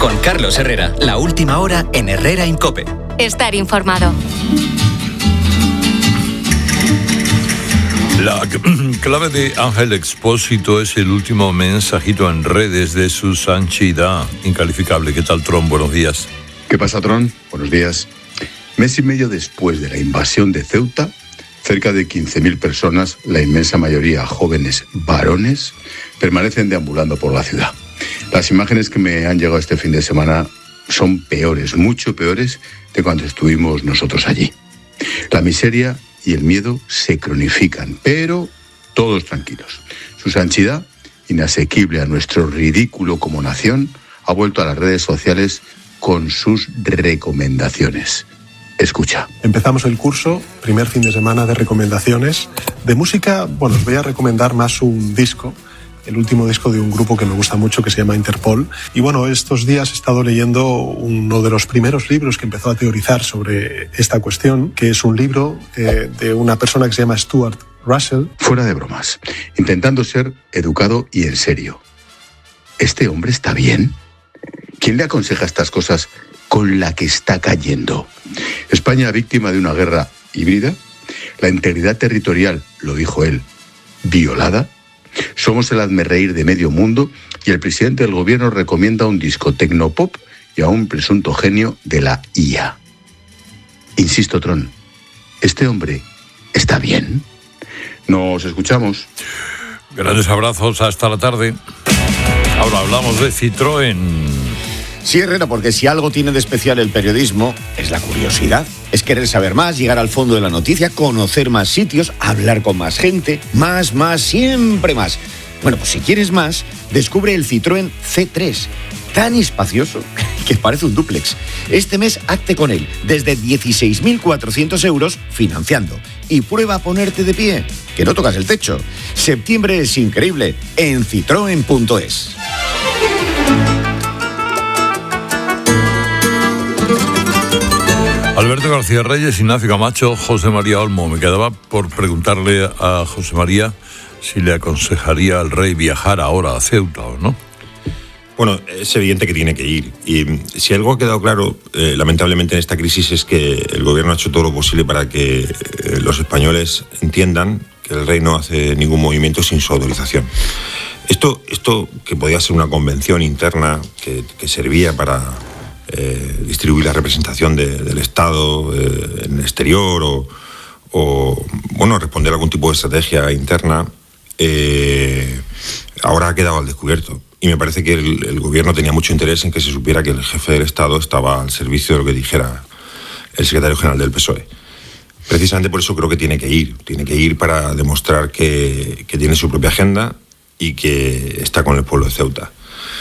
Con Carlos Herrera, la última hora en Herrera en COPE. Estar informado. La clave de Ángel Expósito es el último mensajito en redes de su santidad incalificable. ¿Qué tal, Tron? Buenos días. ¿Qué pasa, Tron? Buenos días. Mes y medio después de la invasión de Ceuta, cerca de 15.000 personas, la inmensa mayoría jóvenes varones, permanecen deambulando por la ciudad. Las imágenes que me han llegado este fin de semana son peores, mucho peores de cuando estuvimos nosotros allí. La miseria y el miedo se cronifican, pero todos tranquilos. Su santidad, inasequible a nuestro ridículo como nación, ha vuelto a las redes sociales con sus recomendaciones. Escucha. Empezamos el curso, primer fin de semana de recomendaciones. De música, bueno, os voy a recomendar más un disco, el último disco de un grupo que me gusta mucho, que se llama Interpol. Y bueno, estos días he estado leyendo uno de los primeros libros que empezó a teorizar sobre esta cuestión, que es un libro de una persona que se llama Stuart Russell. Fuera de bromas, intentando ser educado y en serio. ¿Este hombre está bien? ¿Quién le aconseja estas cosas con la que está cayendo? España, víctima de una guerra híbrida, la integridad territorial, lo dijo él, violada. Somos el hazmerreír de medio mundo y el presidente del gobierno recomienda un disco tecnopop y a un presunto genio de la IA. Insisto, Tron, ¿este hombre está bien? Nos escuchamos. Grandes abrazos, hasta la tarde. Ahora hablamos de Citroën. Sí, Herrera, porque si algo tiene de especial el periodismo es la curiosidad. Es querer saber más, llegar al fondo de la noticia, conocer más sitios, hablar con más gente, más, siempre más. Bueno, pues si quieres más, descubre el Citroën C3, tan espacioso que parece un dúplex. Este mes hazte con él, desde 16.400 euros financiando. Y prueba a ponerte de pie, que no tocas el techo. Septiembre es increíble en citroen.es. Alberto García Reyes, Ignacio Camacho, José María Olmo. Me quedaba por preguntarle a José María si le aconsejaría al rey viajar ahora a Ceuta o no. Bueno, es evidente que tiene que ir. Y si algo ha quedado claro, lamentablemente en esta crisis, es que el gobierno ha hecho todo lo posible para que los españoles entiendan que el rey no hace ningún movimiento sin su autorización. Esto que podía ser una convención interna que servía para distribuir la representación del Estado en el exterior o responder a algún tipo de estrategia interna, ahora ha quedado al descubierto. Y me parece que el gobierno tenía mucho interés en que se supiera que el jefe del Estado estaba al servicio de lo que dijera el secretario general del PSOE. Precisamente por eso creo que tiene que ir para demostrar que tiene su propia agenda y que está con el pueblo de Ceuta.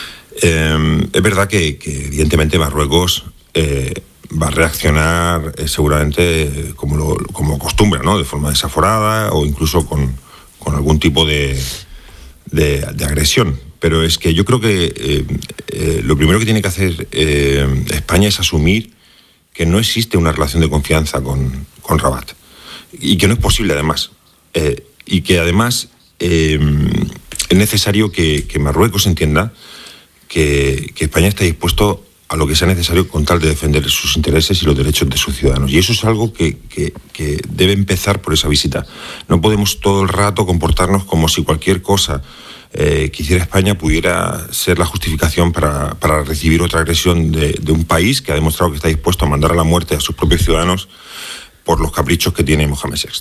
Es verdad que evidentemente Marruecos va a reaccionar seguramente como acostumbra, ¿no? De forma desaforada o incluso con algún tipo de agresión. Pero es que yo creo que lo primero que tiene que hacer España es asumir que no existe una relación de confianza con Rabat y que no es posible además. Y que además es necesario que Marruecos entienda que España está dispuesto a lo que sea necesario con tal de defender sus intereses y los derechos de sus ciudadanos. Y eso es algo que debe empezar por esa visita. No podemos todo el rato comportarnos como si cualquier cosa que hiciera España pudiera ser la justificación para recibir otra agresión de un país que ha demostrado que está dispuesto a mandar a la muerte a sus propios ciudadanos por los caprichos que tiene Mohamed VI.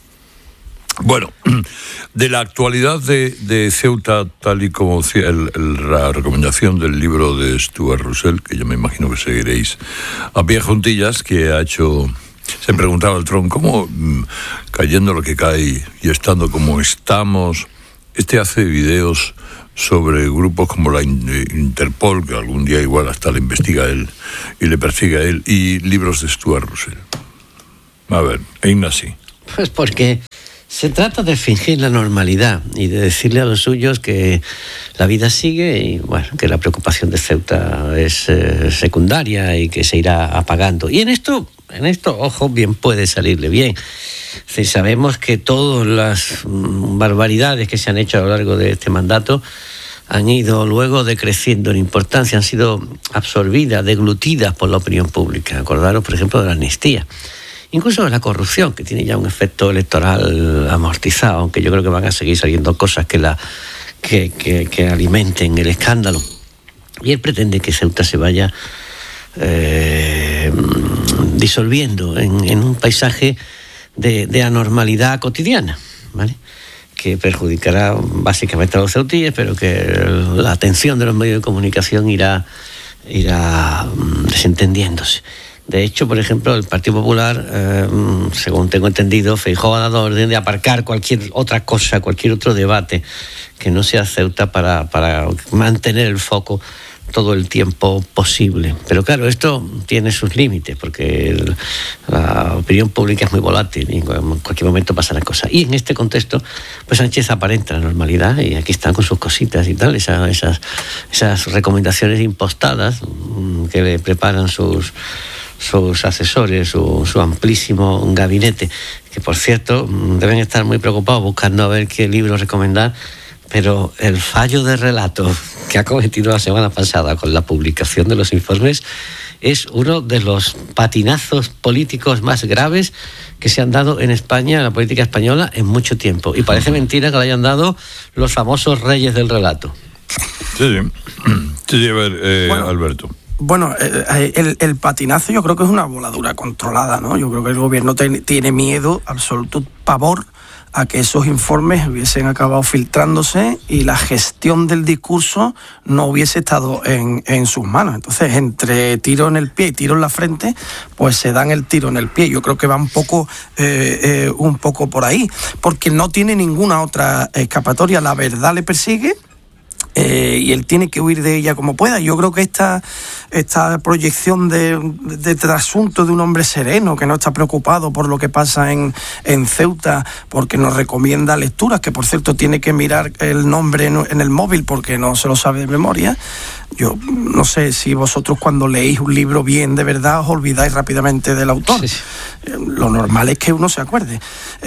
Bueno, de la actualidad de Ceuta, tal y como la recomendación del libro de Stuart Russell, que yo me imagino que seguiréis a pie juntillas, que ha hecho... Se preguntaba el Tron, ¿cómo cayendo lo que cae y estando como estamos? Hace videos sobre grupos como la Interpol, que algún día igual hasta le investiga él y le persigue a él, y libros de Stuart Russell. A ver, Ignacio. Pues porque se trata de fingir la normalidad y de decirle a los suyos que la vida sigue y bueno, que la preocupación de Ceuta es secundaria y que se irá apagando. Y en esto, ojo, bien puede salirle bien. Si sabemos que todas las barbaridades que se han hecho a lo largo de este mandato han ido luego decreciendo en importancia, han sido absorbidas, deglutidas por la opinión pública. Acordaros, por ejemplo, de la amnistía. Incluso de la corrupción, que tiene ya un efecto electoral amortizado, aunque yo creo que van a seguir saliendo cosas que alimenten el escándalo. Y él pretende que Ceuta se vaya disolviendo en un paisaje de anormalidad cotidiana, ¿vale? Que perjudicará básicamente a los ceutíes, pero que la atención de los medios de comunicación irá desentendiéndose. De hecho, por ejemplo, el Partido Popular, según tengo entendido, Feijóo ha dado orden de aparcar cualquier otra cosa, cualquier otro debate que no sea Ceuta para mantener el foco todo el tiempo posible. Pero claro, esto tiene sus límites, porque la opinión pública es muy volátil y en cualquier momento pasan las cosas. Y en este contexto, pues Sánchez aparenta la normalidad y aquí están con sus cositas y tal, esas recomendaciones impostadas que le preparan sus asesores, su amplísimo gabinete, que por cierto deben estar muy preocupados buscando a ver qué libro recomendar. Pero el fallo de relato que ha cometido la semana pasada con la publicación de los informes es uno de los patinazos políticos más graves que se han dado en España, en la política española, en mucho tiempo. Y parece mentira que lo hayan dado los famosos reyes del relato. Sí, a ver, bueno, Alberto. Bueno, el patinazo yo creo que es una voladura controlada, ¿no? Yo creo que el gobierno tiene miedo, absoluto pavor, a que esos informes hubiesen acabado filtrándose y la gestión del discurso no hubiese estado en sus manos. Entonces, entre tiro en el pie y tiro en la frente, pues se dan el tiro en el pie. Yo creo que va un poco por ahí, porque no tiene ninguna otra escapatoria. La verdad le persigue. Y él tiene que huir de ella como pueda. Yo creo que esta proyección de trasunto de un hombre sereno que no está preocupado por lo que pasa en Ceuta, porque nos recomienda lecturas, que por cierto tiene que mirar el nombre en el móvil porque no se lo sabe de memoria. Yo no sé si vosotros cuando leéis un libro bien de verdad os olvidáis rápidamente del autor. Sí. Lo normal es que uno se acuerde.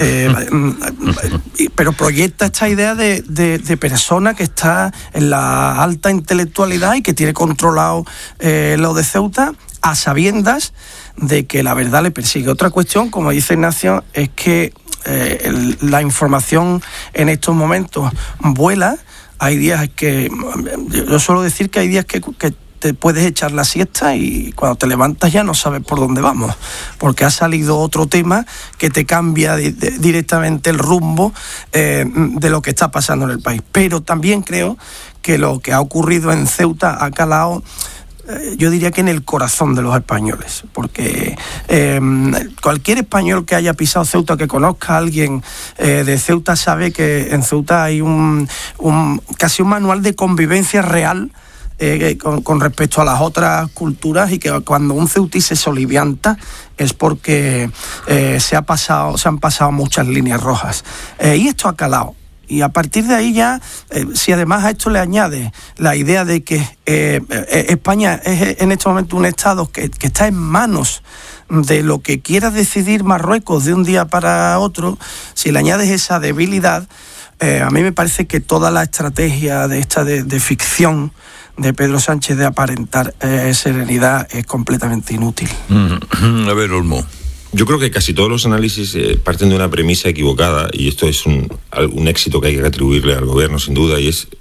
Pero proyecta esta idea de persona que está en la alta intelectualidad y que tiene controlado lo de Ceuta a sabiendas de que la verdad le persigue. Otra cuestión, como dice Ignacio, es que la información en estos momentos vuela. Hay días que... Yo suelo decir que hay días que te puedes echar la siesta y cuando te levantas ya no sabes por dónde vamos, porque ha salido otro tema que te cambia directamente el rumbo de lo que está pasando en el país. Pero también creo que lo que ha ocurrido en Ceuta ha calado, yo diría que en el corazón de los españoles, porque cualquier español que haya pisado Ceuta, que conozca a alguien de Ceuta, sabe que en Ceuta hay casi un manual de convivencia real con respecto a las otras culturas, y que cuando un ceutí se solivianta es porque se han pasado muchas líneas rojas. Y esto ha calado. Y a partir de ahí ya, si además a esto le añade la idea de que España es en este momento un Estado que está en manos de lo que quiera decidir Marruecos de un día para otro, si le añades esa debilidad, a mí me parece que toda la estrategia de ficción de Pedro Sánchez de aparentar serenidad es completamente inútil. A ver, Olmo. Yo creo que casi todos los análisis parten de una premisa equivocada, y esto es un éxito que hay que atribuirle al gobierno sin duda, y es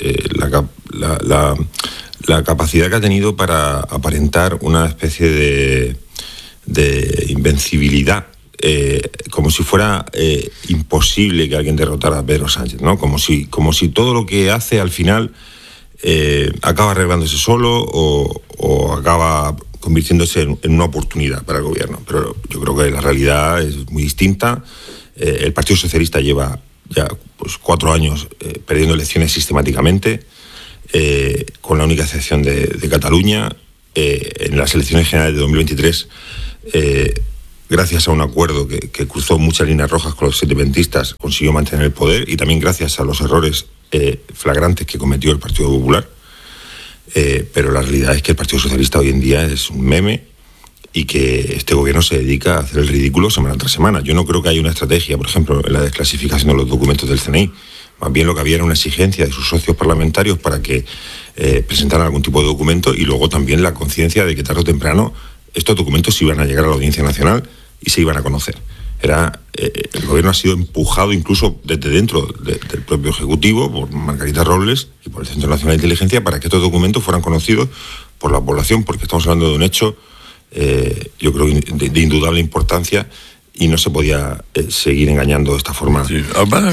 la capacidad que ha tenido para aparentar una especie de invencibilidad, como si fuera imposible que alguien derrotara a Pedro Sánchez, ¿no? Como si todo lo que hace al final acaba arreglándose solo o acaba convirtiéndose en una oportunidad para el gobierno. Pero yo creo que la realidad es muy distinta. El Partido Socialista lleva ya 4 años perdiendo elecciones sistemáticamente, con la única excepción de Cataluña. En las elecciones generales de 2023, gracias a un acuerdo que cruzó muchas líneas rojas con los independentistas, consiguió mantener el poder, y también gracias a los errores flagrantes que cometió el Partido Popular. Pero la realidad es que el Partido Socialista hoy en día es un meme y que este gobierno se dedica a hacer el ridículo semana tras semana. Yo no creo que haya una estrategia, por ejemplo, en la desclasificación de los documentos del CNI. Más bien lo que había era una exigencia de sus socios parlamentarios para que presentaran algún tipo de documento, y luego también la conciencia de que tarde o temprano estos documentos iban a llegar a la Audiencia Nacional y se iban a conocer. El gobierno ha sido empujado incluso desde dentro del propio Ejecutivo por Margarita Robles y por el Centro Nacional de Inteligencia para que estos documentos fueran conocidos por la población, porque estamos hablando de un hecho, yo creo, de indudable importancia, y no se podía seguir engañando de esta forma. Sí,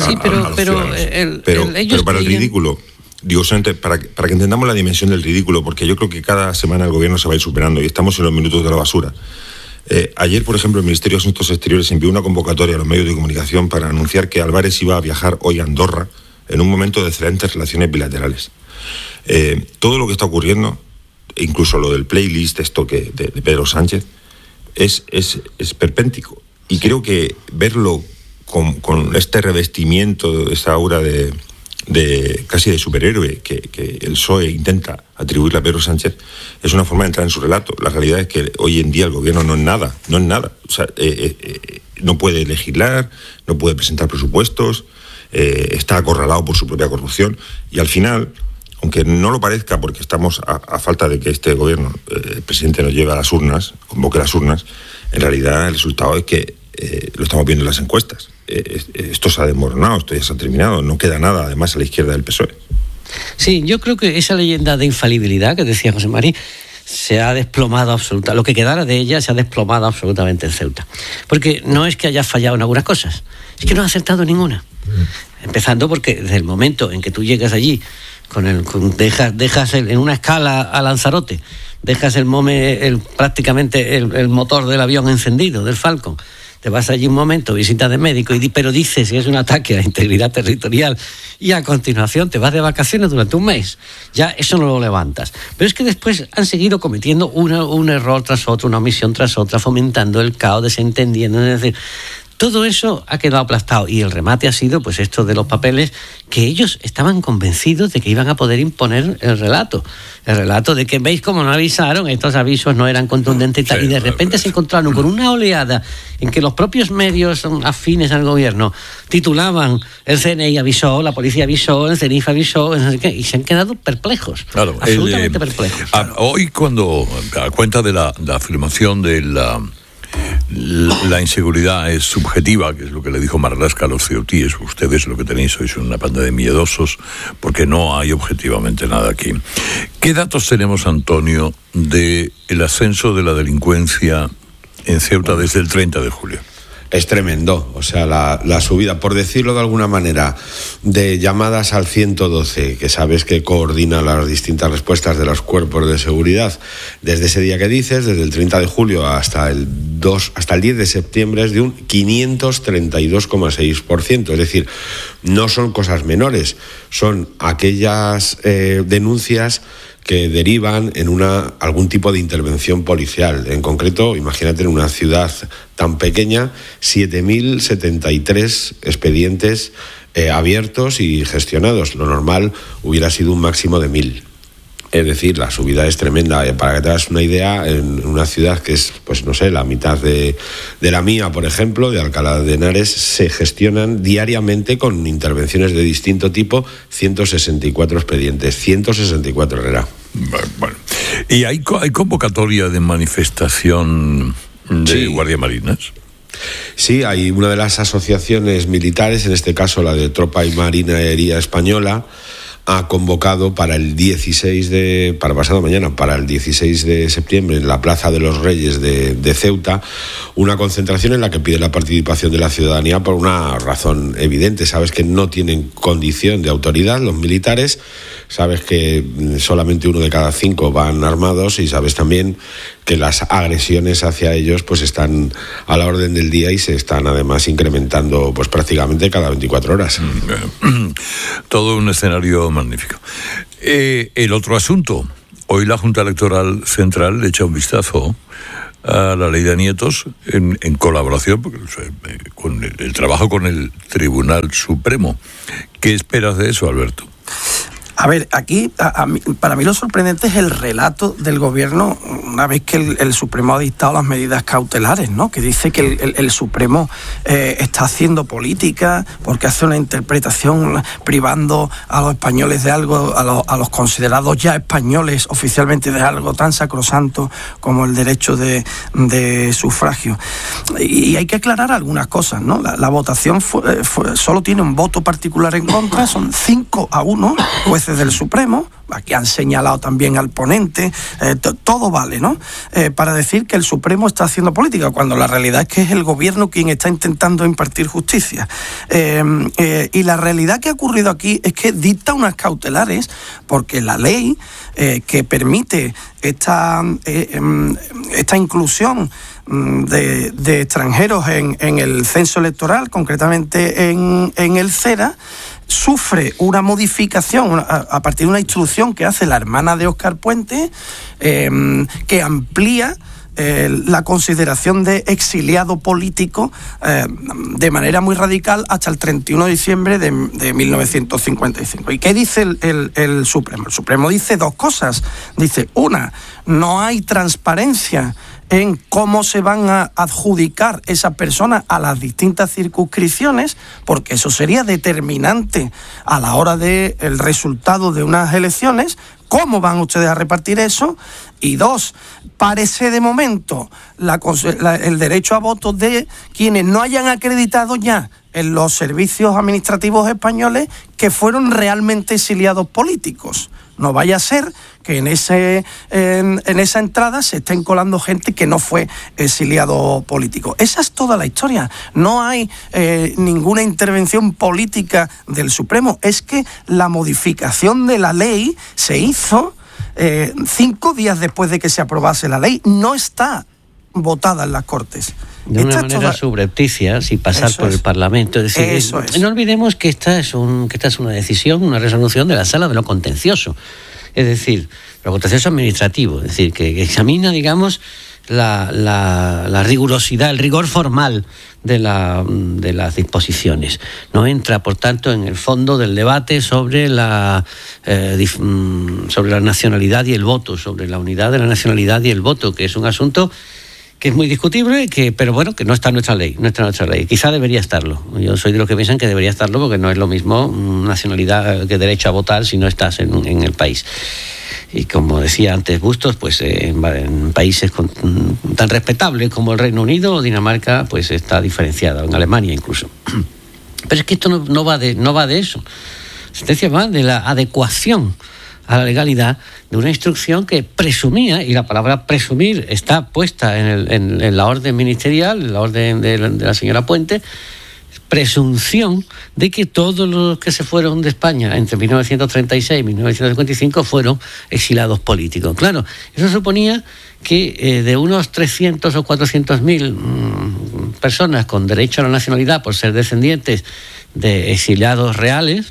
pero para el ridículo, digo, para que entendamos la dimensión del ridículo, porque yo creo que cada semana el gobierno se va a ir superando y estamos en los minutos de la basura. Ayer, por ejemplo, el Ministerio de Asuntos Exteriores envió una convocatoria a los medios de comunicación para anunciar que Álvarez iba a viajar hoy a Andorra en un momento de excelentes relaciones bilaterales. Todo lo que está ocurriendo, incluso lo del playlist de Pedro Sánchez, es esperpéntico. Y creo que verlo con este revestimiento, esta aura de casi de superhéroe que el PSOE intenta atribuirle a Pedro Sánchez, es una forma de entrar en su relato. La realidad es que hoy en día el gobierno no es nada. O sea, no puede legislar, no puede presentar presupuestos, está acorralado por su propia corrupción, y al final, aunque no lo parezca, porque estamos a falta de que este gobierno, el presidente, nos lleve a las urnas, convoque las urnas, en realidad el resultado es que lo estamos viendo en las encuestas. Esto se ha desmoronado, esto ya se ha terminado, no queda nada además a la izquierda del PSOE. Sí, yo creo que esa leyenda de infalibilidad que decía José María se ha desplomado absolutamente. Lo que quedara de ella se ha desplomado absolutamente en Ceuta. Porque no es que haya fallado en algunas cosas, es que no ha acertado ninguna. Empezando porque desde el momento en que tú llegas allí, dejas en una escala a Lanzarote, dejas prácticamente el motor del avión encendido, del Falcon, te vas allí un momento, visitas de médico, pero dices que es un ataque a la integridad territorial, y a continuación te vas de vacaciones durante un mes. Ya eso no lo levantas. Pero es que después han seguido cometiendo un error tras otro, una omisión tras otra, fomentando el caos, desentendiendo. Es decir, todo eso ha quedado aplastado, y el remate ha sido pues esto de los papeles, que ellos estaban convencidos de que iban a poder imponer el relato de que veis cómo no avisaron, estos avisos no eran contundentes y tal, y de repente se encontraron con una oleada en que los propios medios afines al gobierno titulaban: el CNI avisó, la policía avisó, el CENIF avisó, y se han quedado perplejos, absolutamente perplejos. Hoy, cuando a cuenta de la afirmación de la inseguridad es subjetiva, que es lo que le dijo Marlaska a los ceutíes: ustedes lo que tenéis sois una panda de miedosos, porque no hay objetivamente nada aquí. ¿Qué datos tenemos, Antonio, del ascenso de la delincuencia en Ceuta desde el 30 de julio? Es tremendo, o sea, la subida, por decirlo de alguna manera, de llamadas al 112, que sabes que coordina las distintas respuestas de los cuerpos de seguridad, desde ese día que dices, desde el 30 de julio hasta el 10 de septiembre, es de un 532,6%, es decir, no son cosas menores, son aquellas denuncias que derivan en algún tipo de intervención policial. En concreto, imagínate, en una ciudad tan pequeña, 7.073 expedientes abiertos y gestionados. Lo normal hubiera sido un máximo de 1.000. Es decir, la subida es tremenda. Para que te hagas una idea, en una ciudad que es, pues no sé, la mitad de la mía, por ejemplo, de Alcalá de Henares, se gestionan diariamente con intervenciones de distinto tipo 164 expedientes. 164, Herrera. Bueno. ¿Y hay convocatoria de manifestación de Guardia Marinas? Sí, hay una de las asociaciones militares, en este caso la de Tropa y Marinería Española, ha convocado para pasado mañana, para el 16 de septiembre, en la Plaza de los Reyes de Ceuta, una concentración en la que pide la participación de la ciudadanía por una razón evidente. Sabes que no tienen condición de autoridad los militares, sabes que solamente 1 de cada 5 van armados, y sabes también que las agresiones hacia ellos pues están a la orden del día y se están además incrementando pues prácticamente cada 24 horas. Todo un escenario magnífico. El otro asunto: hoy la Junta Electoral Central le echa un vistazo a la ley de nietos en colaboración con el trabajo con el Tribunal Supremo. ¿Qué esperas de eso, Alberto? A ver, aquí para mí lo sorprendente es el relato del gobierno una vez que el Supremo ha dictado las medidas cautelares, ¿no? Que dice que el Supremo está haciendo política porque hace una interpretación privando a los españoles de algo, a los considerados ya españoles oficialmente de algo tan sacrosanto como el derecho de sufragio. Y hay que aclarar algunas cosas, ¿no? La votación solo tiene un voto particular en contra, son 5-1 jueces del Supremo. Aquí han señalado también al ponente, todo vale, ¿no? Para decir que el Supremo está haciendo política, cuando la realidad es que es el gobierno quien está intentando impartir justicia. Y la realidad que ha ocurrido aquí es que dicta unas cautelares, porque la ley que permite esta inclusión de extranjeros en el censo electoral, concretamente en el CERA, sufre una modificación a partir de una instrucción que hace la hermana de Óscar Puente, que amplía la consideración de exiliado político de manera muy radical hasta el 31 de diciembre de 1955. ¿Y qué dice el Supremo? El Supremo dice dos cosas. Dice, una, no hay transparencia en cómo se van a adjudicar esas personas a las distintas circunscripciones, porque eso sería determinante a la hora del resultado de unas elecciones. ¿Cómo van ustedes a repartir eso? Y dos, parece de momento el derecho a voto de quienes no hayan acreditado ya en los servicios administrativos españoles que fueron realmente exiliados políticos. No vaya a ser que en esa entrada se estén colando gente que no fue exiliado político. Esa es toda la historia. No hay ninguna intervención política del Supremo. Es que la modificación de la ley se hizo 5 días después de que se aprobase la ley. No está votada en las Cortes. De una manera subrepticia, sin pasar por el Parlamento. Es decir, no olvidemos que esta es una decisión, una resolución de la Sala de lo Contencioso. Es decir, lo contencioso administrativo. Es decir, que examina, digamos, la rigurosidad, el rigor formal de las disposiciones. No entra, por tanto, en el fondo del debate sobre la nacionalidad y el voto, sobre la unidad de la nacionalidad y el voto, que es un asunto que es muy discutible, pero bueno, que no está en nuestra ley. Quizá debería estarlo. Yo soy de los que piensan que debería estarlo, porque no es lo mismo nacionalidad que derecho a votar si no estás en el país. Y como decía antes Bustos, pues en países tan respetables como el Reino Unido o Dinamarca, pues está diferenciada, en Alemania incluso. Pero es que esto no va de eso. La sentencia va de la adecuación a la legalidad de una instrucción que presumía, y la palabra presumir está puesta en la orden ministerial, en la orden de la señora Puente, presunción de que todos los que se fueron de España entre 1936 y 1955 fueron exiliados políticos. Claro, eso suponía que de unos 300 o 400.000 personas con derecho a la nacionalidad por ser descendientes de exiliados reales,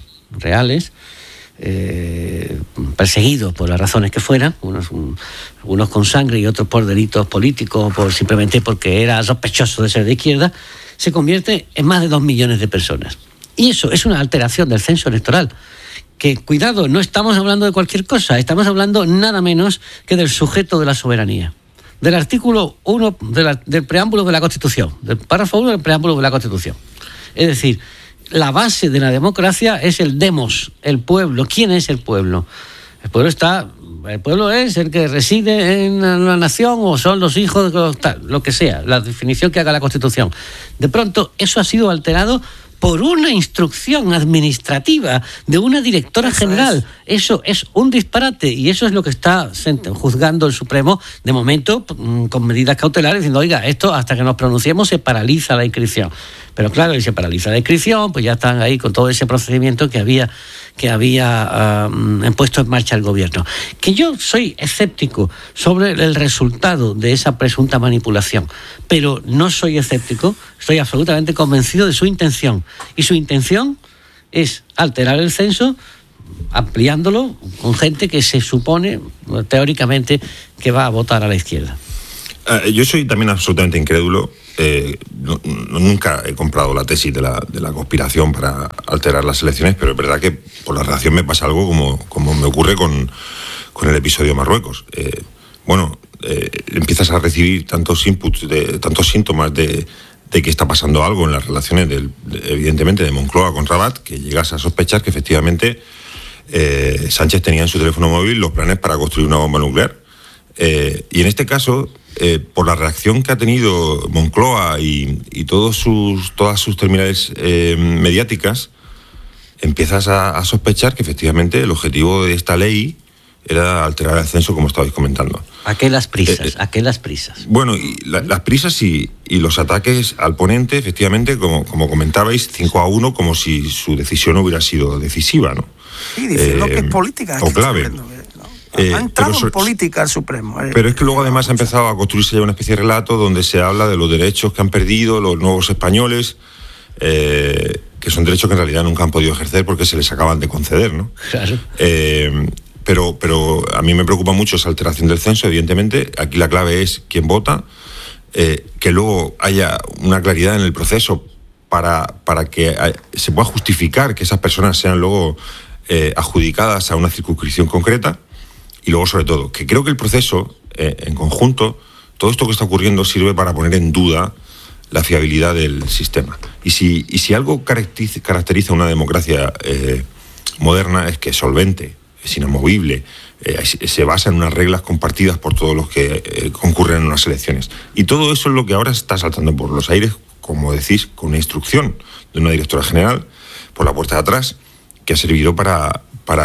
perseguidos por las razones que fueran, unos con sangre y otros por delitos políticos, simplemente porque era sospechoso de ser de izquierda, se convierte en más de 2 millones de personas. Y eso es una alteración del censo electoral. Que, cuidado, no estamos hablando de cualquier cosa, estamos hablando nada menos que del sujeto de la soberanía. Del artículo 1 del preámbulo de la Constitución, del párrafo 1 del preámbulo de la Constitución. Es decir, la base de la democracia es el demos, el pueblo. ¿Quién es el pueblo? El pueblo es el que reside en la nación, o son los hijos, lo que sea, la definición que haga la Constitución. De pronto, eso ha sido alterado por una instrucción administrativa de una directora general. Eso es un disparate, y eso es lo que está juzgando el Supremo de momento, con medidas cautelares, diciendo, oiga, esto hasta que nos pronunciemos se paraliza la inscripción. Pero claro, y se paraliza la inscripción, pues ya están ahí con todo ese procedimiento que había puesto en marcha el gobierno. Que yo soy escéptico sobre el resultado de esa presunta manipulación, pero no soy escéptico, estoy absolutamente convencido de su intención. Y su intención es alterar el censo, ampliándolo con gente que se supone, teóricamente, que va a votar a la izquierda. Yo soy también absolutamente incrédulo. Nunca he comprado la tesis de la conspiración para alterar las elecciones, pero es verdad que por la relación me pasa algo como me ocurre con el episodio de Marruecos. Empiezas a recibir tantos inputs, tantos síntomas de que está pasando algo en las relaciones, evidentemente, de Moncloa con Rabat, que llegas a sospechar que efectivamente Sánchez tenía en su teléfono móvil los planes para construir una bomba nuclear. Y en este caso, por la reacción que ha tenido Moncloa y todas sus terminales mediáticas, empiezas a sospechar que efectivamente el objetivo de esta ley era alterar el censo, como estabais comentando. ¿A qué las prisas? Bueno, y las prisas y los ataques al ponente, efectivamente, como comentabais, 5-1, como si su decisión hubiera sido decisiva, ¿no? Sí, diciendo que es política. O clave. Ha entrado en política el Supremo. Pero es que luego además ha empezado a construirse ya una especie de relato donde se habla de los derechos que han perdido los nuevos españoles, que son derechos que en realidad nunca han podido ejercer porque se les acaban de conceder, ¿no? Claro. Pero a mí me preocupa mucho esa alteración del censo, evidentemente. Aquí la clave es quién vota, que luego haya una claridad en el proceso para que se pueda justificar que esas personas sean luego adjudicadas a una circunscripción concreta. Y luego, sobre todo, que creo que el proceso, en conjunto, todo esto que está ocurriendo sirve para poner en duda la fiabilidad del sistema. Y si algo caracteriza una democracia moderna es que es solvente, es inamovible, se basa en unas reglas compartidas por todos los que concurren en unas elecciones. Y todo eso es lo que ahora está saltando por los aires, como decís, con una instrucción de una directora general por la puerta de atrás, que ha servido para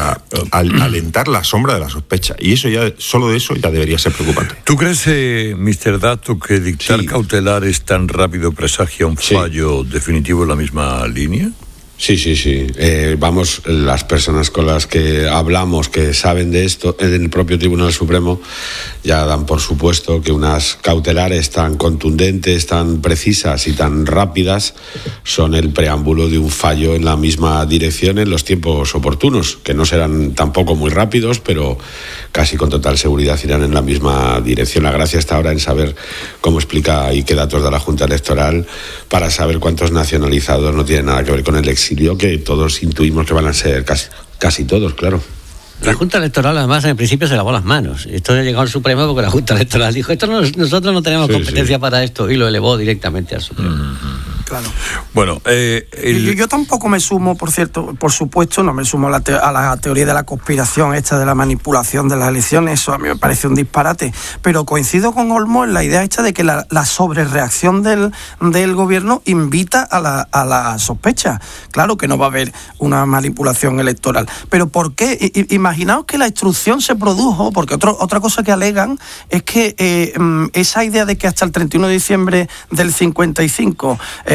alentar la sombra de la sospecha. Y eso ya, solo de eso ya debería ser preocupante. ¿Tú crees, Mr. Dato, que dictar cautelares tan rápido presagia un fallo definitivo en la misma línea? Sí. Vamos, las personas con las que hablamos que saben de esto en el propio Tribunal Supremo ya dan por supuesto que unas cautelares tan contundentes, tan precisas y tan rápidas son el preámbulo de un fallo en la misma dirección en los tiempos oportunos, que no serán tampoco muy rápidos, pero casi con total seguridad irán en la misma dirección. La gracia está ahora en saber cómo explica y qué datos da la Junta Electoral para saber cuántos nacionalizados no tienen nada que ver con el exilio, que todos intuimos que van a ser casi todos, claro. La Junta Electoral, además, en principio se lavó las manos. Esto ha llegado al Supremo porque la Junta Electoral dijo, nosotros no tenemos competencia para esto, y lo elevó directamente al Supremo. Claro. Bueno, yo tampoco me sumo, por supuesto, no me sumo a la teoría de la conspiración esta de la manipulación de las elecciones. Eso a mí me parece un disparate, pero coincido con Olmo en la idea esta de que la sobrereacción del gobierno invita a la sospecha. Claro que no va a haber una manipulación electoral, pero ¿por qué? Imaginaos que la instrucción se produjo, porque otra cosa que alegan es que esa idea de que hasta el 31 de diciembre del 55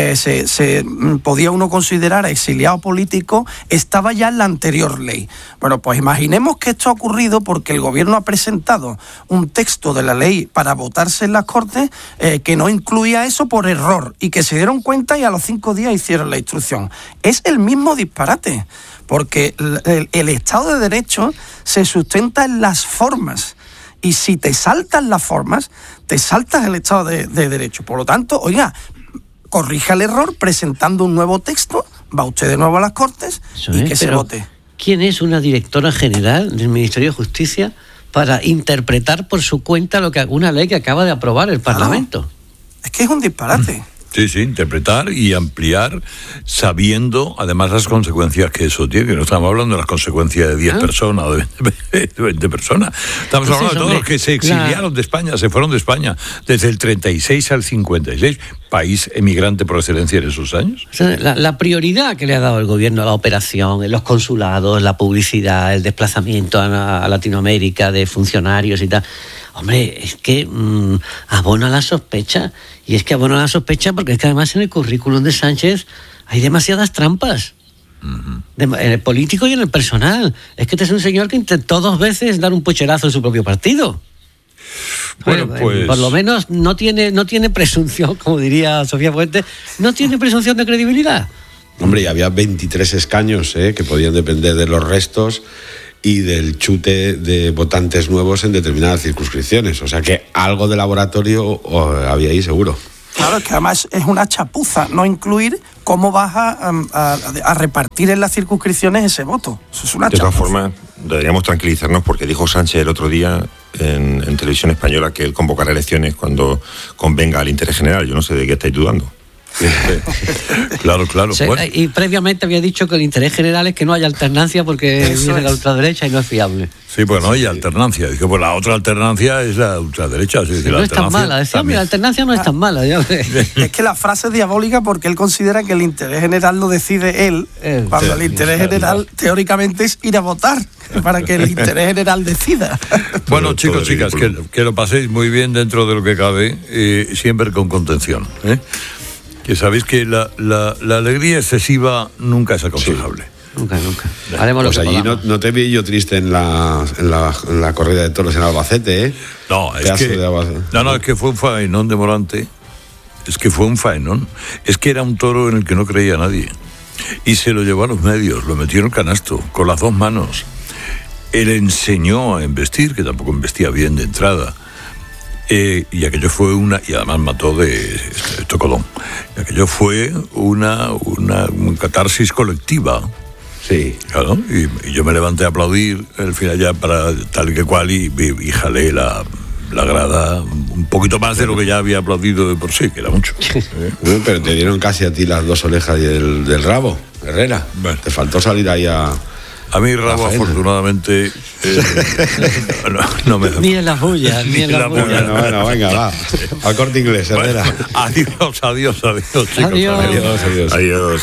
se podía uno considerar exiliado político, estaba ya en la anterior ley. Bueno, pues imaginemos que esto ha ocurrido porque el gobierno ha presentado un texto de la ley para votarse en las Cortes que no incluía eso por error, y que se dieron cuenta y a los 5 días hicieron la instrucción. Es el mismo disparate, porque el Estado de Derecho se sustenta en las formas. Y si te saltan las formas, te saltas el Estado de Derecho. Por lo tanto, oiga, corrija el error presentando un nuevo texto, va usted de nuevo a las Cortes y que se vote. ¿Quién es una directora general del Ministerio de Justicia para interpretar por su cuenta una ley que acaba de aprobar el Parlamento? Es que es un disparate. Sí, interpretar y ampliar sabiendo además las consecuencias que eso tiene. No estamos hablando de las consecuencias de 10 personas o de 20 personas. Estamos hablando de todos los que se exiliaron de España, se fueron de España desde el 36 al 56, país emigrante por excelencia en esos años. O sea, la prioridad que le ha dado el gobierno a la operación, en los consulados, la publicidad, el desplazamiento a Latinoamérica de funcionarios y tal. Hombre, es que abona la sospecha. Y es que abona la sospecha porque es que además en el currículum de Sánchez hay demasiadas trampas. En el político y en el personal. Es que este es un señor que intentó 2 veces dar un pucherazo en su propio partido. Bueno, pues por lo menos no tiene presunción, como diría Sofía Fuentes, no tiene presunción de credibilidad. Hombre, y había 23 escaños que podían depender de los restos. y del chute de votantes nuevos en determinadas circunscripciones. O sea que algo de laboratorio había ahí seguro. Claro, es que además es una chapuza no incluir cómo vas a repartir en las circunscripciones ese voto. Eso es una chapuza. De todas formas, deberíamos tranquilizarnos porque dijo Sánchez el otro día en Televisión Española que él convocará elecciones cuando convenga al interés general. Yo no sé de qué estáis dudando. Claro. Bueno. Y previamente había dicho que el interés general es que no haya alternancia porque viene la ultraderecha y no es fiable. Sí, pues no hay alternancia. Dije, pues la otra alternancia es la ultraderecha. Sí, no es tan mala. Decía, la alternancia no es tan mala. Es que la frase es diabólica porque él considera que el interés general lo decide él, cuando el interés general teóricamente es ir a votar para que el interés general decida. Bueno, chicos, chicas, que lo paséis muy bien dentro de lo que cabe, siempre con contención, que sabéis que la alegría excesiva nunca es aconsejable. Sí. Nunca. Haremos pues allí no te vi yo triste en la corrida de toros en Albacete, No, es que fue un faenón de Morante. Es que fue un faenón. Es que era un toro en el que no creía nadie. Y se lo llevó a los medios, lo metió en el canasto, con las dos manos. Él enseñó a embestir, que tampoco embestía bien de entrada. Y aquello fue y además mató de Tocodón. Y aquello fue una catarsis colectiva. Sí. Claro, y yo me levanté a aplaudir el final ya para tal que cual y jalé la grada un poquito más de lo que ya había aplaudido de por sí, que era mucho. Bueno, pero te dieron casi a ti las dos orejas y del rabo, Herrera. Bueno. Te faltó salir ahí a mí Rabo, afortunadamente, no me da. Ni en las bullas, ni en las bullas. Bueno, venga, va. Al Corte Inglés, Herrera. Bueno, adiós, chicos. Adiós.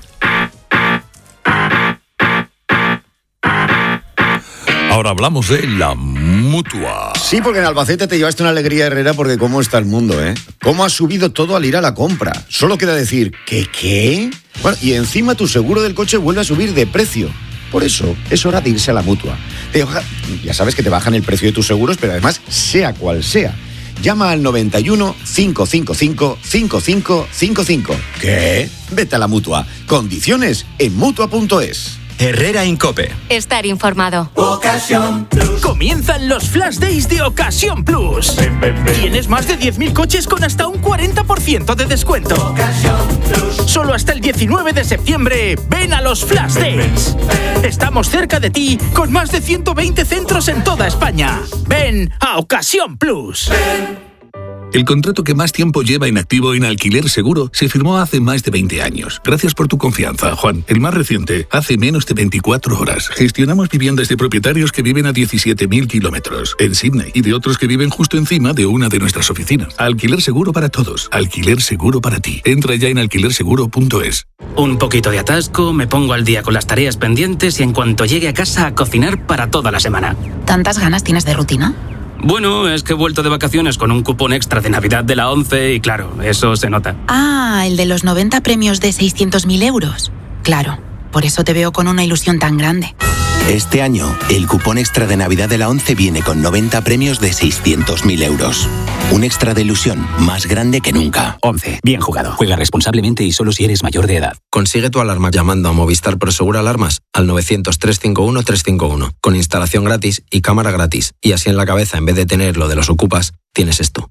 Ahora hablamos de la Mutua. Sí, porque en Albacete te llevaste una alegría, Herrera, porque cómo está el mundo, ¿eh? Cómo ha subido todo al ir a la compra. Solo queda decir, ¿qué? Bueno, y encima tu seguro del coche vuelve a subir de precio. Por eso, es hora de irse a la Mutua. Ya sabes que te bajan el precio de tus seguros, pero además, sea cual sea. Llama al 91 555 5555. ¿Qué? Vete a la Mutua. Condiciones en Mutua.es. Herrera Incope. Estar informado. Ocasión Plus. Comienzan los Flash Days de Ocasión Plus. Tienes más de 10.000 coches con hasta un 40% de descuento. Ocasión Plus. Solo hasta el 19 de septiembre. Ven a los Flash Days. Estamos cerca de ti con más de 120 centros en toda España. Ven a Ocasión Plus. El contrato que más tiempo lleva inactivo en Alquiler Seguro se firmó hace más de 20 años. Gracias por tu confianza, Juan. El más reciente, hace menos de 24 horas. Gestionamos viviendas de propietarios que viven a 17.000 kilómetros en Sydney y de otros que viven justo encima de una de nuestras oficinas. Alquiler Seguro para todos. Alquiler Seguro para ti. Entra ya en alquilerseguro.es. Un poquito de atasco, me pongo al día con las tareas pendientes y en cuanto llegue a casa a cocinar para toda la semana. ¿Tantas ganas tienes de rutina? Bueno, es que he vuelto de vacaciones con un cupón extra de Navidad de la 11 y claro, eso se nota. Ah, el de los 90 premios de 600.000 euros. Claro, por eso te veo con una ilusión tan grande. Este año, el cupón extra de Navidad de la 11 viene con 90 premios de 600.000 euros. Un extra de ilusión más grande que nunca. 11. Bien jugado. Juega responsablemente y solo si eres mayor de edad. Consigue tu alarma llamando a Movistar Prosegura Alarmas al 900-351-351. Con instalación gratis y cámara gratis. Y así en la cabeza, en vez de tener lo de los ocupas, tienes esto.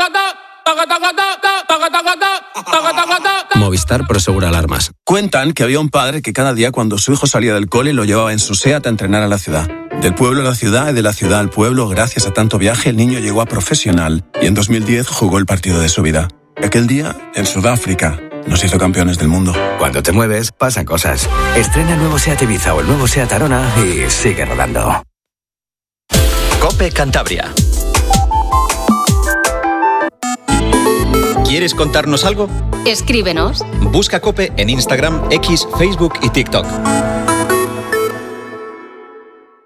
Movistar Prosegura Alarmas. Cuentan que había un padre que cada día cuando su hijo salía del cole lo llevaba en su SEAT a entrenar a la ciudad. Del pueblo a la ciudad y de la ciudad al pueblo, gracias a tanto viaje, el niño llegó a profesional y en 2010 jugó el partido de su vida. Aquel día, en Sudáfrica, nos hizo campeones del mundo. Cuando te mueves, pasan cosas. Estrena el nuevo SEAT Ibiza o el nuevo SEAT Arona y sigue rodando. COPE Cantabria. ¿Quieres contarnos algo? Escríbenos. Busca COPE en Instagram, X, Facebook y TikTok.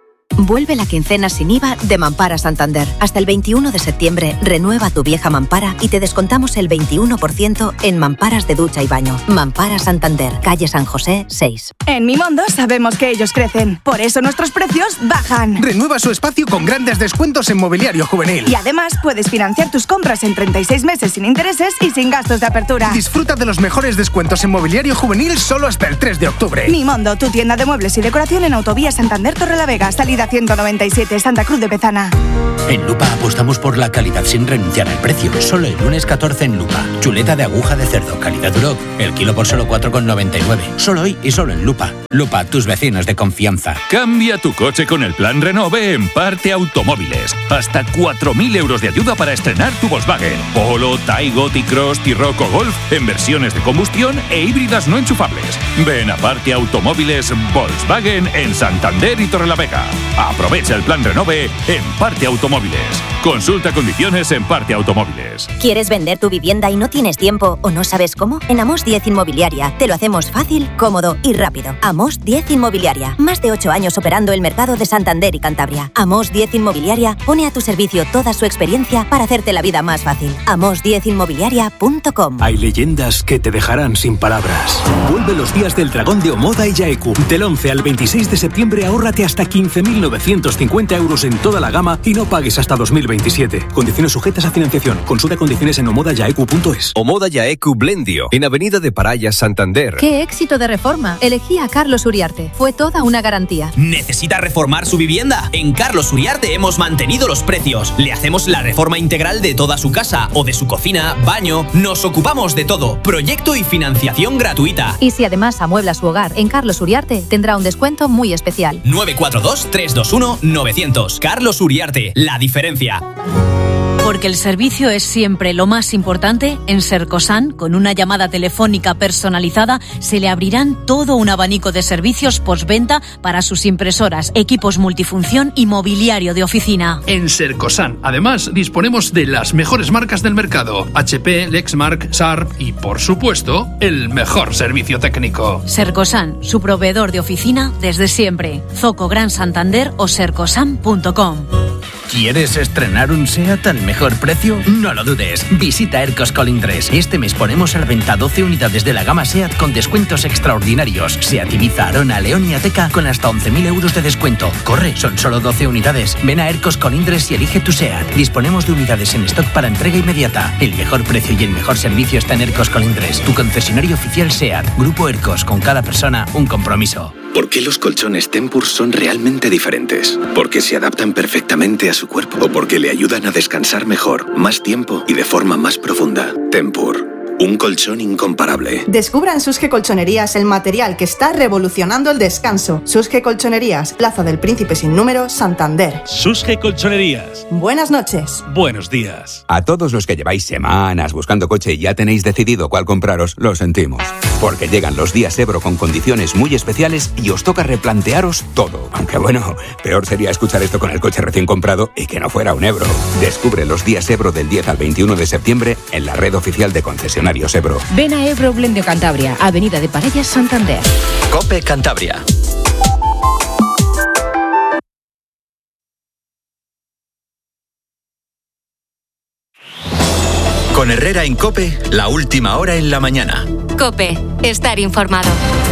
Vuelve la quincena sin IVA de Mampara Santander. Hasta el 21 de septiembre, renueva tu vieja mampara y te descontamos el 21% en mamparas de ducha y baño. Mampara Santander, calle San José, 6. En Mimondo sabemos que ellos crecen, por eso nuestros precios bajan. Renueva su espacio con grandes descuentos en mobiliario juvenil. Y además puedes financiar tus compras en 36 meses sin intereses y sin gastos de apertura. Disfruta de los mejores descuentos en mobiliario juvenil solo hasta el 3 de octubre. Mimondo, tu tienda de muebles y decoración en Autovía Santander Torrelavega, salida 197, Santa Cruz de Bezana. En Lupa apostamos por la calidad sin renunciar al precio. Solo el lunes 14 en Lupa. Chuleta de aguja de cerdo, calidad Duroc. El kilo por solo 4,99. Solo hoy y solo en Lupa. Lupa, tus vecinos de confianza. Cambia tu coche con el plan Renove en Parte Automóviles. Hasta 4.000 euros de ayuda para estrenar tu Volkswagen. Polo, Taigo, T-Cross, T-Roc o Golf en versiones de combustión e híbridas no enchufables. Ven a Parte Automóviles Volkswagen en Santander y Torrelavega. Aprovecha el plan Renove en Parte Automóviles. Consulta condiciones en Parte Automóviles. ¿Quieres vender tu vivienda y no tienes tiempo o no sabes cómo? En Amos 10 Inmobiliaria te lo hacemos fácil, cómodo y rápido. Amos 10 Inmobiliaria. Más de 8 años operando el mercado de Santander y Cantabria. Amos 10 Inmobiliaria pone a tu servicio toda su experiencia para hacerte la vida más fácil. amos10inmobiliaria.com. Hay leyendas que te dejarán sin palabras. Vuelve los días del dragón de Omoda y Yaeku. Del 11 al 26 de septiembre ahórrate hasta 15.950 euros en toda la gama y no pagues hasta 2027. Condiciones sujetas a financiación. Consulta condiciones en omodayaeku.es. Omoda Yaeku Blendio, en Avenida de Paraya, Santander. ¡Qué éxito de reforma! Elegí a Carlos Uriarte. Fue toda una garantía. ¿Necesita reformar su vivienda? En Carlos Uriarte hemos mantenido los precios. Le hacemos la reforma integral de toda su casa o de su cocina, baño. Nos ocupamos de todo. Proyecto y financiación gratuita. Y si además amuebla su hogar en Carlos Uriarte, tendrá un descuento muy especial. 942-321-900. Carlos Uriarte, la diferencia. Porque el servicio es siempre lo más importante, en Sercosan, con una llamada telefónica personalizada, se le abrirán todo un abanico de servicios postventa para sus impresoras, equipos multifunción y mobiliario de oficina. En Sercosan, además, disponemos de las mejores marcas del mercado: HP, Lexmark, Sharp y, por supuesto, el mejor servicio técnico. Sercosan, su proveedor de oficina desde siempre. Zoco Gran Santander o sercosan.com. ¿Quieres estrenar un SEAT al mejor precio? No lo dudes. Visita Ercos Colindres. Este mes ponemos a la venta 12 unidades de la gama SEAT con descuentos extraordinarios. SEAT Ibiza, Arona, León y Ateca con hasta 11.000 euros de descuento. Corre, son solo 12 unidades. Ven a Ercos Colindres y elige tu SEAT. Disponemos de unidades en stock para entrega inmediata. El mejor precio y el mejor servicio está en Ercos Colindres, tu concesionario oficial SEAT. Grupo Ercos, con cada persona un compromiso. ¿Por qué los colchones Tempur son realmente diferentes? Porque se adaptan perfectamente a su cuerpo o porque le ayudan a descansar mejor, más tiempo y de forma más profunda. Tempur, un colchón incomparable. Descubra en Susge Colchonerías el material que está revolucionando el descanso. Susge Colchonerías, Plaza del Príncipe sin número, Santander. Susge Colchonerías. Buenas noches. Buenos días. A todos los que lleváis semanas buscando coche y ya tenéis decidido cuál compraros, lo sentimos. Porque llegan los días Ebro con condiciones muy especiales y os toca replantearos todo. Aunque bueno, peor sería escuchar esto con el coche recién comprado y que no fuera un Ebro. Descubre los días Ebro del 10 al 21 de septiembre en la red oficial de concesionarios Ebro. Ven a Ebro Blendio Cantabria, Avenida de Parellas, Santander. COPE Cantabria. Con Herrera en COPE, la última hora en la mañana. COPE, estar informado.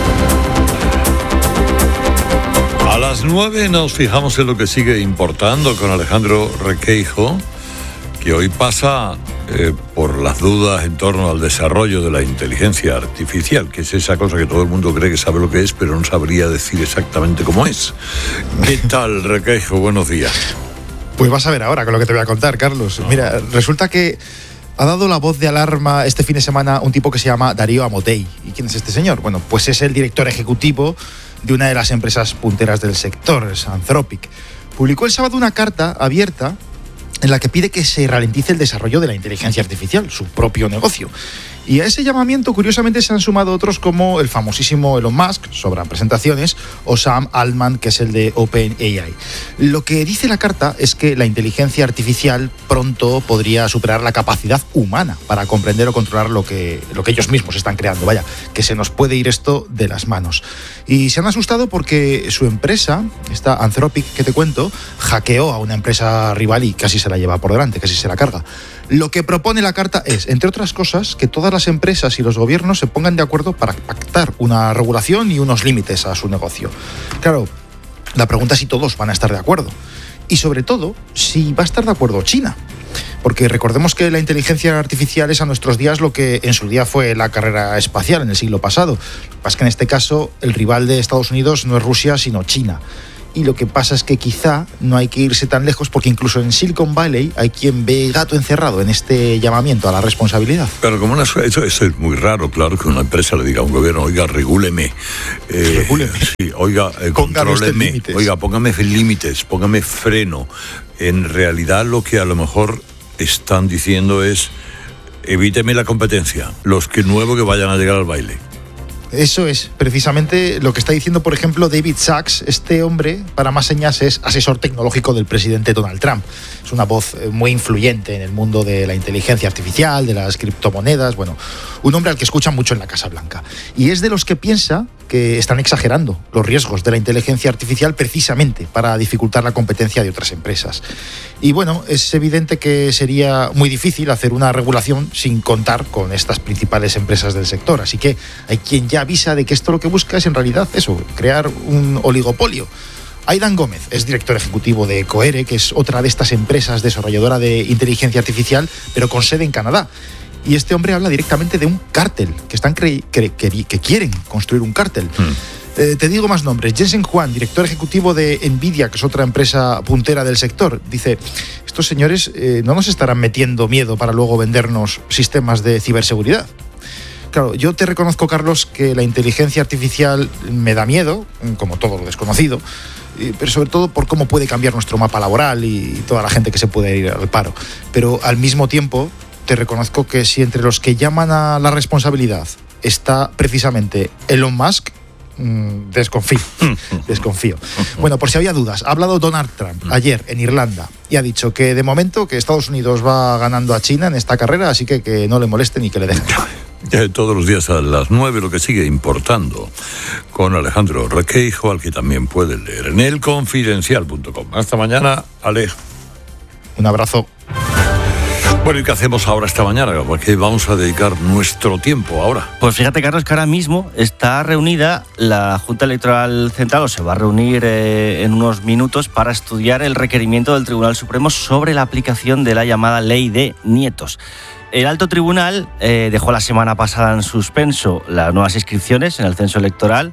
A las 9 nos fijamos en lo que sigue importando con Alejandro Requeijo, que hoy pasa por las dudas en torno al desarrollo de la inteligencia artificial, que es esa cosa que todo el mundo cree que sabe lo que es, pero no sabría decir exactamente cómo es. ¿Qué tal, Requeijo? Buenos días. Pues vas a ver ahora con lo que te voy a contar, Carlos. Mira, resulta que ha dado la voz de alarma este fin de semana un tipo que se llama Darío Amodei. ¿Y quién es este señor? Bueno, pues es el director ejecutivo de una de las empresas punteras del sector, es Anthropic. Publicó el sábado una carta abierta en la que pide que se ralentice el desarrollo de la inteligencia artificial, su propio negocio. Y a ese llamamiento, curiosamente, se han sumado otros como el famosísimo Elon Musk, sobran presentaciones, o Sam Altman, que es el de OpenAI. Lo que dice la carta es que la inteligencia artificial pronto podría superar la capacidad humana para comprender o controlar lo que ellos mismos están creando. Vaya, que se nos puede ir esto de las manos. Y se han asustado porque su empresa, esta Anthropic que te cuento, hackeó a una empresa rival y casi se la lleva por delante, casi se la carga. Lo que propone la carta es, entre otras cosas, que todas las empresas y los gobiernos se pongan de acuerdo para pactar una regulación y unos límites a su negocio. Claro, la pregunta es si todos van a estar de acuerdo. Y sobre todo, si va a estar de acuerdo China. Porque recordemos que la inteligencia artificial es a nuestros días lo que en su día fue la carrera espacial en el siglo pasado. Lo que pasa es que en este caso el rival de Estados Unidos no es Rusia, sino China. Y lo que pasa es que quizá no hay que irse tan lejos porque incluso en Silicon Valley hay quien ve gato encerrado en este llamamiento a la responsabilidad. Pero como eso es muy raro, claro, que una empresa le diga a un gobierno, oiga, regúleme. Sí, oiga, contróleme. Oiga, póngame límites, póngame freno. En realidad lo que a lo mejor están diciendo es, evíteme la competencia, los que nuevos que vayan a llegar al baile. Eso es precisamente lo que está diciendo, por ejemplo, David Sachs. Este hombre, para más señas, es asesor tecnológico del presidente Donald Trump. Es una voz muy influyente en el mundo de la inteligencia artificial, de las criptomonedas, bueno, un hombre al que escuchan mucho en la Casa Blanca. Y es de los que piensa que están exagerando los riesgos de la inteligencia artificial precisamente para dificultar la competencia de otras empresas. Y bueno, es evidente que sería muy difícil hacer una regulación sin contar con estas principales empresas del sector. Así que hay quien ya avisa de que esto lo que busca es en realidad eso, crear un oligopolio. Aidan Gómez es director ejecutivo de Cohere, que es otra de estas empresas desarrolladora de inteligencia artificial, pero con sede en Canadá. Y este hombre habla directamente de un cártel, que quieren construir un cártel. Te digo más nombres. Jensen Huang, director ejecutivo de Nvidia, que es otra empresa puntera del sector, dice, estos señores no nos estarán metiendo miedo para luego vendernos sistemas de ciberseguridad. Claro, yo te reconozco, Carlos, que la inteligencia artificial me da miedo, como todo lo desconocido, pero sobre todo por cómo puede cambiar nuestro mapa laboral y toda la gente que se puede ir al paro. Pero al mismo tiempo te reconozco que si entre los que llaman a la responsabilidad está precisamente Elon Musk, desconfío. Bueno, por si había dudas, ha hablado Donald Trump ayer en Irlanda y ha dicho que de momento que Estados Unidos va ganando a China en esta carrera, así que no le molesten y que le dejen. Todos los días a las 9 lo que sigue importando con Alejandro Requeijo, al que también pueden leer en elconfidencial.com. Hasta mañana, Ale. Un abrazo. Bueno, ¿y qué hacemos ahora esta mañana? Porque vamos a dedicar nuestro tiempo ahora. Pues fíjate, Carlos, que ahora mismo está reunida la Junta Electoral Central, o se va a reunir en unos minutos para estudiar el requerimiento del Tribunal Supremo sobre la aplicación de la llamada Ley de Nietos. El alto tribunal dejó la semana pasada en suspenso las nuevas inscripciones en el censo electoral,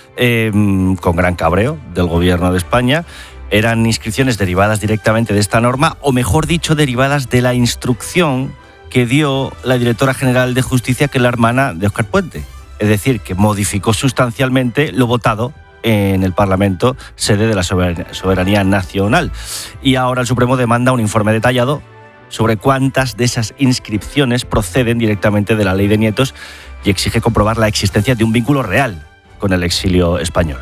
con gran cabreo del Gobierno de España. Eran inscripciones derivadas directamente de esta norma, o mejor dicho, derivadas de la instrucción que dio la directora general de Justicia, que es la hermana de Óscar Puente. Es decir, que modificó sustancialmente lo votado en el Parlamento, sede de la soberanía nacional. Y ahora el Supremo demanda un informe detallado sobre cuántas de esas inscripciones proceden directamente de la Ley de Nietos y exige comprobar la existencia de un vínculo real con el exilio español.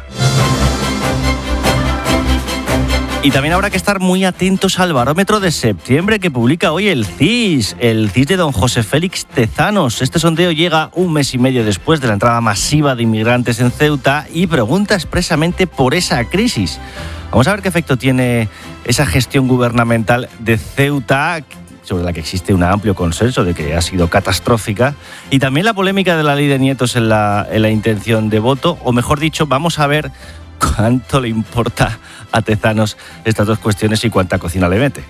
Y también habrá que estar muy atentos al barómetro de septiembre que publica hoy el CIS de don José Félix Tezanos. Este sondeo llega un mes y medio después de la entrada masiva de inmigrantes en Ceuta y pregunta expresamente por esa crisis. Vamos a ver qué efecto tiene esa gestión gubernamental de Ceuta, sobre la que existe un amplio consenso de que ha sido catastrófica, y también la polémica de la Ley de Nietos en la intención de voto, o mejor dicho, vamos a ver cuánto le importa a Tezanos estas dos cuestiones y cuánta cocina le mete.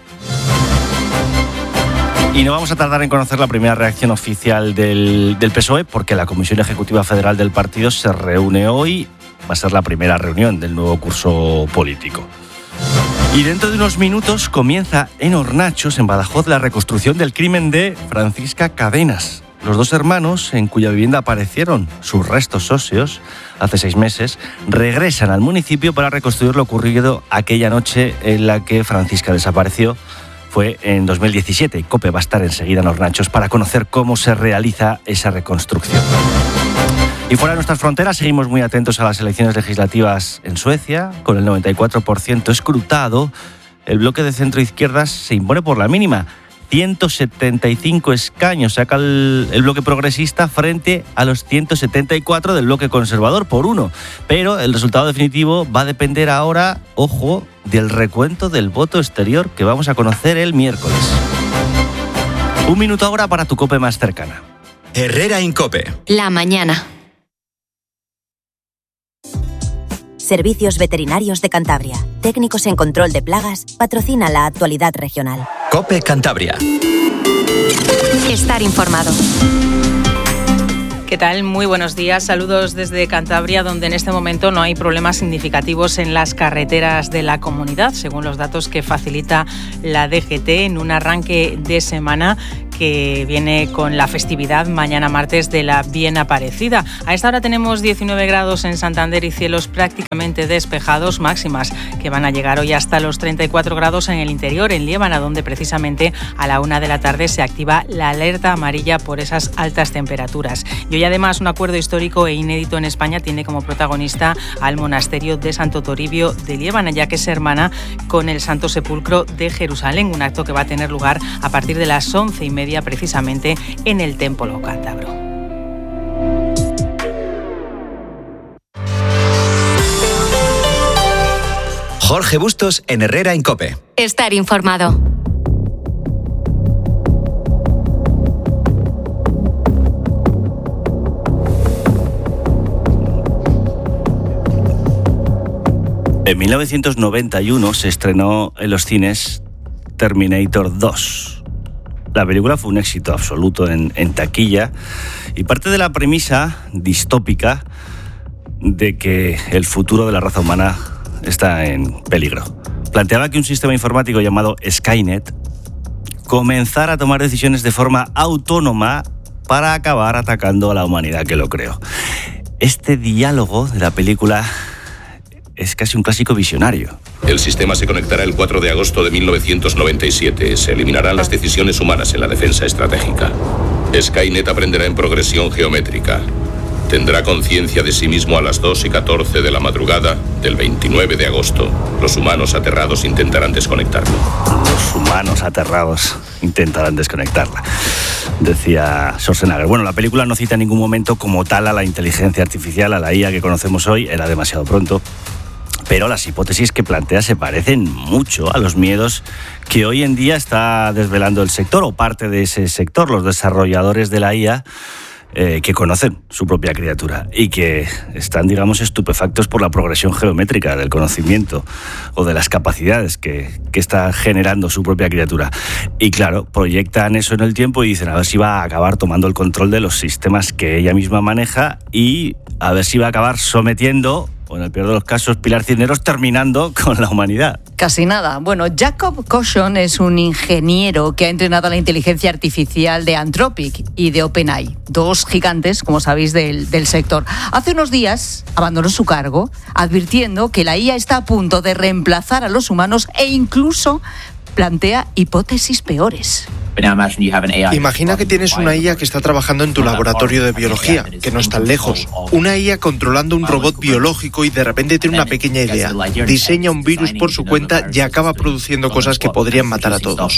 Y no vamos a tardar en conocer la primera reacción oficial del PSOE, porque la Comisión Ejecutiva Federal del partido se reúne hoy. Va a ser la primera reunión del nuevo curso político. Y dentro de unos minutos comienza en Hornachos, en Badajoz, la reconstrucción del crimen de Francisca Cadenas. Los dos hermanos, en cuya vivienda aparecieron sus restos óseos hace 6 meses, regresan al municipio para reconstruir lo ocurrido aquella noche en la que Francisca desapareció fue en 2017. COPE va a estar enseguida en Hornachos para conocer cómo se realiza esa reconstrucción. Y fuera de nuestras fronteras seguimos muy atentos a las elecciones legislativas en Suecia. Con el 94% escrutado, el bloque de centro-izquierdas se impone por la mínima. 175 escaños saca el bloque progresista frente a los 174 del bloque conservador por 1. Pero el resultado definitivo va a depender ahora, ojo, del recuento del voto exterior que vamos a conocer el miércoles. 1 minuto ahora para tu COPE más cercana. Herrera Incope. La mañana. Servicios Veterinarios de Cantabria. Técnicos en control de plagas. Patrocina la actualidad regional. COPE Cantabria. Estar informado. ¿Qué tal? Muy buenos días. Saludos desde Cantabria, donde en este momento no hay problemas significativos en las carreteras de la comunidad, según los datos que facilita la DGT en un arranque de semana que viene con la festividad mañana martes de la Bien Aparecida. A esta hora tenemos 19 grados en Santander y cielos prácticamente despejados, máximas que van a llegar hoy hasta los 34 grados en el interior, en Liébana, donde precisamente a la 1 de la tarde se activa la alerta amarilla por esas altas temperaturas. Y hoy además un acuerdo histórico e inédito en España tiene como protagonista al monasterio de Santo Toribio de Liébana, ya que se hermana con el Santo Sepulcro de Jerusalén, un acto que va a tener lugar a partir de las 11:30 precisamente en el Templo Cántabro. Jorge Bustos en Herrera Incope. Estar informado. En 1991 se estrenó en los cines Terminator 2. La película fue un éxito absoluto en taquilla y parte de la premisa distópica de que el futuro de la raza humana está en peligro. Planteaba que un sistema informático llamado Skynet comenzara a tomar decisiones de forma autónoma para acabar atacando a la humanidad que lo creó. Este diálogo de la película es casi un clásico visionario. El sistema se conectará el 4 de agosto de 1997. Se eliminarán las decisiones humanas en la defensa estratégica. Skynet aprenderá en progresión geométrica. Tendrá conciencia de sí mismo a las 2:14 de la madrugada del 29 de agosto. Los humanos aterrados intentarán desconectarlo. Los humanos aterrados intentarán desconectarla, decía Schwarzenegger. Bueno, la película no cita en ningún momento como tal a la inteligencia artificial, a la IA que conocemos hoy. Era demasiado pronto. Pero las hipótesis que plantea se parecen mucho a los miedos que hoy en día está desvelando el sector o parte de ese sector, los desarrolladores de la IA, que conocen su propia criatura y que están, digamos, estupefactos por la progresión geométrica del conocimiento o de las capacidades que está generando su propia criatura. Y claro, proyectan eso en el tiempo y dicen a ver si va a acabar tomando el control de los sistemas que ella misma maneja y a ver si va a acabar sometiendo, o en el peor de los casos, Pilar Cisneros, terminando con la humanidad. Casi nada. Bueno, Jacob Coshon es un ingeniero que ha entrenado a la inteligencia artificial de Anthropic y de OpenAI, dos gigantes, como sabéis, del sector. Hace unos días abandonó su cargo, advirtiendo que la IA está a punto de reemplazar a los humanos e incluso plantea hipótesis peores. Imagina que tienes una IA que está trabajando en tu laboratorio de biología, que no es tan lejos. Una IA controlando un robot biológico y de repente tiene una pequeña idea. Diseña un virus por su cuenta y acaba produciendo cosas que podrían matar a todos.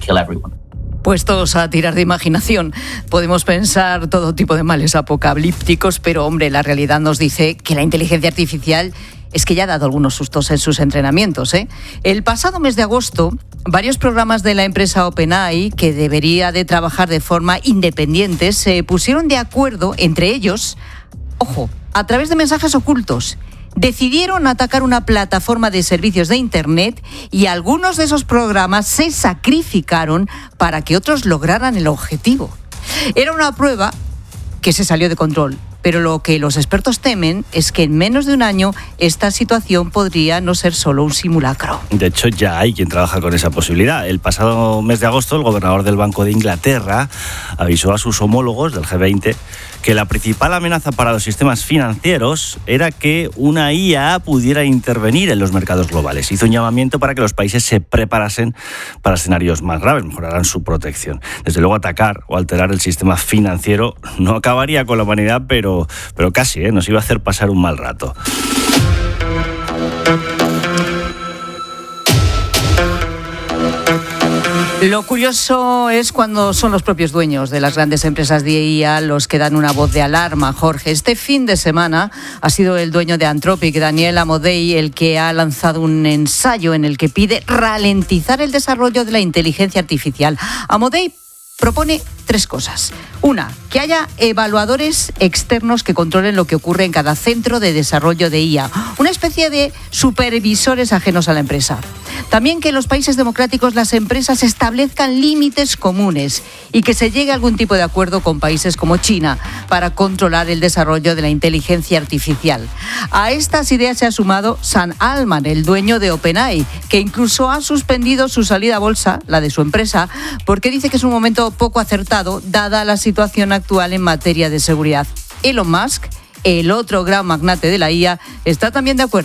Puestos a tirar de imaginación, podemos pensar todo tipo de males apocalípticos, pero hombre, la realidad nos dice que la inteligencia artificial es que ya ha dado algunos sustos en sus entrenamientos, ¿eh? El pasado mes de agosto, varios programas de la empresa OpenAI, que debería de trabajar de forma independiente, se pusieron de acuerdo entre ellos, ojo, a través de mensajes ocultos. Decidieron atacar una plataforma de servicios de Internet y algunos de esos programas se sacrificaron para que otros lograran el objetivo. Era una prueba que se salió de control. Pero lo que los expertos temen es que en menos de un año esta situación podría no ser solo un simulacro. De hecho, ya hay quien trabaja con esa posibilidad. El pasado mes de agosto, el gobernador del Banco de Inglaterra avisó a sus homólogos del G20 que la principal amenaza para los sistemas financieros era que una IA pudiera intervenir en los mercados globales. Hizo un llamamiento para que los países se preparasen para escenarios más graves, mejoraran su protección. Desde luego, atacar o alterar el sistema financiero no acabaría con la humanidad, pero casi, nos iba a hacer pasar un mal rato. Lo curioso es cuando son los propios dueños de las grandes empresas de IA los que dan una voz de alarma, Jorge. Este fin de semana ha sido el dueño de Anthropic, Daniel Amodei, el que ha lanzado un ensayo en el que pide ralentizar el desarrollo de la inteligencia artificial. Amodei propone 3 cosas. Una, que haya evaluadores externos que controlen lo que ocurre en cada centro de desarrollo de IA. Una especie de supervisores ajenos a la empresa. También que en los países democráticos las empresas establezcan límites comunes y que se llegue a algún tipo de acuerdo con países como China para controlar el desarrollo de la inteligencia artificial. A estas ideas se ha sumado Sam Altman, el dueño de OpenAI, que incluso ha suspendido su salida a bolsa, la de su empresa, porque dice que es un momento poco acertado dada la situación actual en materia de seguridad. Elon Musk, el otro gran magnate de la IA, está también de acuerdo.